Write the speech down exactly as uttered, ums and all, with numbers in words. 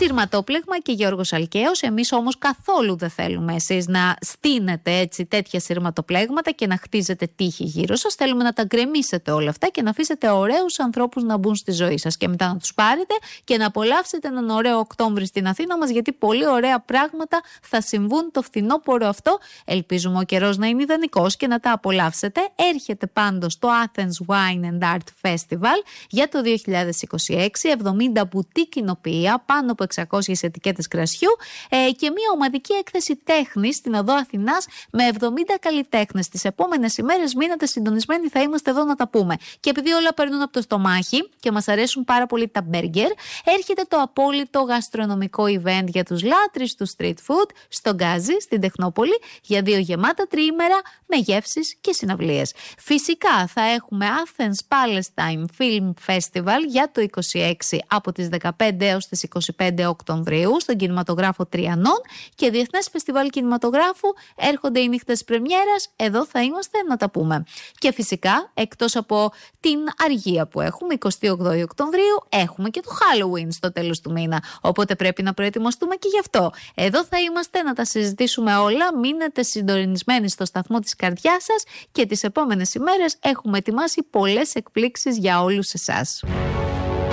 Συρματόπλεγμα και Γιώργος Αλκαίος. Εμείς όμως καθόλου δεν θέλουμε εσείς να στείνετε έτσι τέτοια συρματοπλέγματα και να χτίζετε τείχη γύρω σας. Θέλουμε να τα γκρεμίσετε όλα αυτά και να αφήσετε ωραίους ανθρώπους να μπουν στη ζωή σας και μετά να τους πάρετε και να απολαύσετε έναν ωραίο Οκτώβρη στην Αθήνα μας, γιατί πολύ ωραία πράγματα θα συμβούν το φθινόπωρο αυτό. Ελπίζουμε ο καιρός να είναι ιδανικός και να τα απολαύσετε. Έρχεται πάντως το Athens Wine and Art Festival για το δύο χιλιάδες είκοσι έξι, εβδομήντα μπουτί κοινοποιεία, πάνω από εξακόσιες ετικέτες κρασιού ε, και μια ομαδική έκθεση τέχνης στην Οδό Αθηνάς με εβδομήντα καλλιτέχνες. Τις επόμενες ημέρες μείνετε συντονισμένοι, θα είμαστε εδώ να τα πούμε. Και επειδή όλα περνούν από το στομάχι και μας αρέσουν πάρα πολύ τα μπέργκερ, έρχεται το απόλυτο γαστρονομικό event για τους λάτρεις του street food στο Γκάζι, στην Τεχνόπολη, για δύο γεμάτα τριήμερα με γεύσεις και συναυλίες. Φυσικά θα έχουμε Athens Palestine Film Festival για το είκοσι έξι από τις δεκαπέντε έως τις είκοσι πέντε Οκτωβρίου στον κινηματογράφο Τριανών και Διεθνές Φεστιβάλ Κινηματογράφου. Έρχονται οι νύχτες πρεμιέρας, εδώ θα είμαστε να τα πούμε. Και φυσικά, εκτός από την αργία που έχουμε, εικοστή όγδοη Οκτωβρίου, έχουμε και το Halloween στο τέλος του μήνα. Οπότε πρέπει να προετοιμαστούμε και γι' αυτό. Εδώ θα είμαστε να τα συζητήσουμε όλα. Μείνετε συντονισμένοι στο σταθμό της καρδιάς σας και τις επόμενες ημέρες έχουμε ετοιμάσει πολλές εκπλήξεις για όλους εσάς.